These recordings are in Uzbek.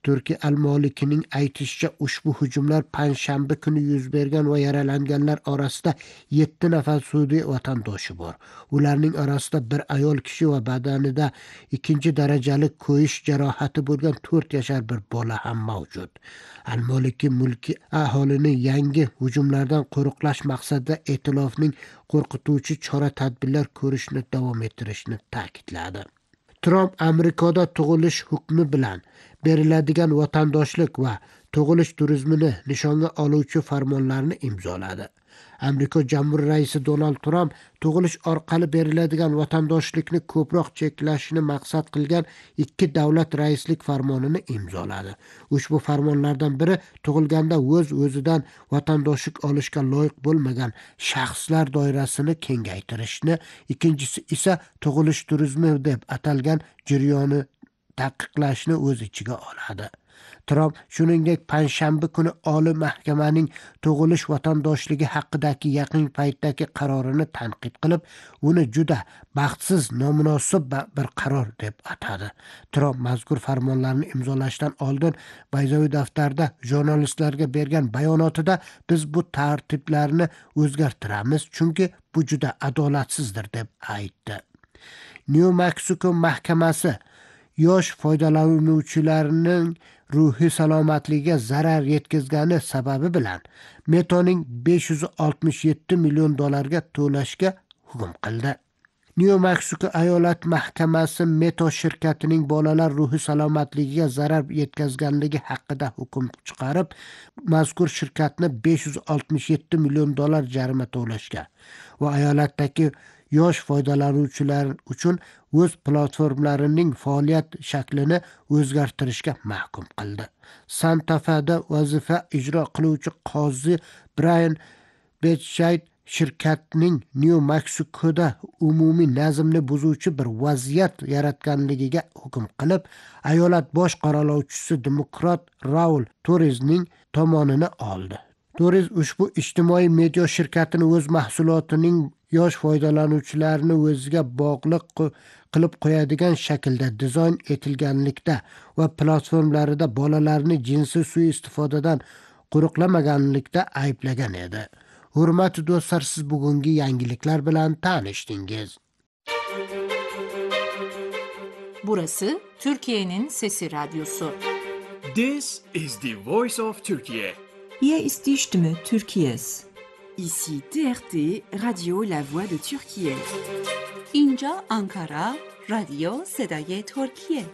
Turkiya al-Molikining aytishicha, ushbu hujumlar panshanba kuni yuz bergan va yaralanganlar orasida 7 nafar Suriya vatandoshi bor. Ularning orasida bir ayol kishi va badanida 2-darajali kuyish jarohati bo'lgan 4 yashar bir bola ham mavjud. Al-Moliki mulkiy aholini yangi hujumlardan qo'riqlash maqsadida etilofning qo'rqituvchi chora-tadbirlar ko'rishni davom ettirishni ta'kidladi. Tramp Amerikada tug'ilish hukmi bilan beriladigan vatandoshlik va tug'ilish turizmini nishonga oluvchi farmonlarni imzoladi. Amerika jamhuriy raisi Donald Tramp tug'ilish orqali beriladigan vatandoshlikni ko'proq cheklashni maqsad qilgan 2 davlat raislik farmonini imzoladi. Ushbu farmonlardan biri tug'ilganda o'z-o'zidan vatandoshlik olishga loyiq bo'lmagan shaxslar doirasini kengaytirishni, ikkinchisi esa tug'ilish turizmi deb atalgan jarayonni taqiqlashni o'z ichiga oladi. Tramp shuningdek panshanba kuni Oliy mahkamaning tug'ilish vatandoshligi haqidagi yaqin paytdagi qarorini tanqid qilib, uni juda baxtsiz, nomunosib bir qaror deb atadi. Tramp mazkur farmonlarni imzolashdan oldin bayzoviy daftarda jurnalistlarga bergan bayonotida biz bu tartiblarni o'zgartiramiz, chunki bu juda adolatsizdir deb aytdi. New Mexico mahkamasi yosh foydalanuvchilarning ruhiy salomatligiga zarar yetkazgani sababi bilan Meto'ning $567 million to'lashga hukm qildi. New Mexico ayolat mahkamasi Meto shirkatining bolalar ruhiy salomatligiga zarar yetkazganligi haqida hukm chiqarib, mazkur shirkatni $567 million jarima to'lashga va ayolatdagi yosh foydalanuvchilar uchun o'z platformalarining faoliyat shaklini o'zgartirishga mahkum qildi. Santa Fe'da vazifa ijro qiluvchi qozi Brian Betshayt shirkatning New Mexicoda umumiy nazmni buzuvchi bir vaziyat yaratganligiga hukm qilib, ayolat bosh qoralovchisi demokrat Raul Torresning tomonini oldi. Torres ushbu ijtimoiy media shirkatini o'z mahsulotining yosh foydalanuvchilarni o'ziga bog'liq qilib qo'yadigan shaklda dizayn etilganlikda va platformalarida bolalarni jinsiy suiistifodadan qo'riqlamaganlikda ayblagan edi. Hurmatli do'stlar, siz bugungi yangiliklar bilan tanishdingiz. Burası Türkiye'nin Sesi Radyosu. This is the voice of Turkey. Hier ist die Stimme Türkiye's. Ici TRT, Radio La Voix de Türkiye. اینجا Ankara, رادیو صدای ترکیه.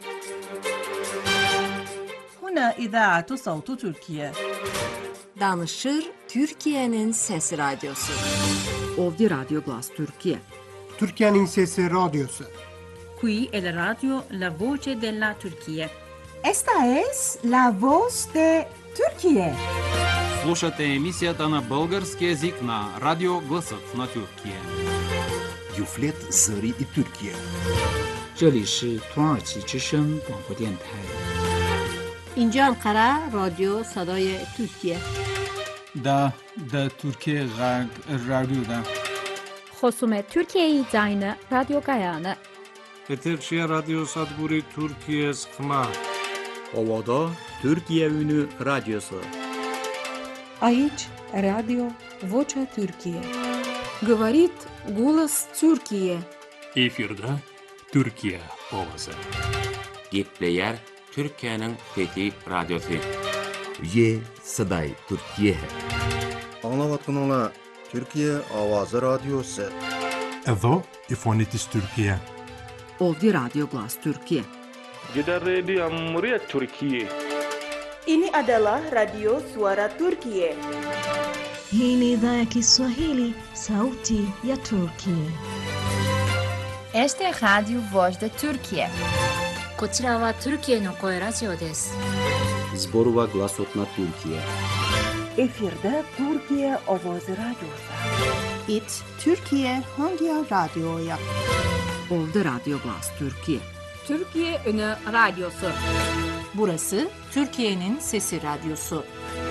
هنا إذاعة صوت تركيا. Danışır Türkiye'nin Sesi Radyosu. Ovdje Radio Glas Türkiye. Türkiye'nin Sesi Radyosu. Qui è la radio La Voce della Turchia. Esta es la voz de Turquía. Слушате емисията на български език на Радио Гласът на Türkiye. Юфлет Зари и Türkiye. 这里是土耳其之声广播电台。 اینجا انقره رادیو صدای ترکیه. دا Türkiye رادیو خصوم ترکیه زاین رادیو گایانه. Eterşehir Radyo Sadburi Türkiye Sıkma. Ovada Türkiye Ünü Radyosu. Aici Radio Vocea Türkiye. Говорит голос Türkiye. Efirde Türkiye Ovası. Gepleyer Türkiye'nin Fethi Radyosu. Ye Saday Türkiye. Anlavatkanlar Türkiye Avazı Radyosu. Evo İfonitis Türkiye. Ovdje Radio Glas Türkiye. Gidan Radio Muryat Türkiye. Ini adalah Radio Suara Turkiye. Hii ni idhaa ya Kiswahili, sauti ya Turkiye. Este es Radio Voz de Türkiye. こちらはトルキエの声ラジオです。 Zborova Glasot na Türkiye. Efirde Türkiye Avazı Radyosu. It Türkiye Hangi Radyo'ya? Ovdje Radio Glas Türkiye. Türkiye Ünü Radyosu. Burası Türkiye'nin Sesi Radyosu.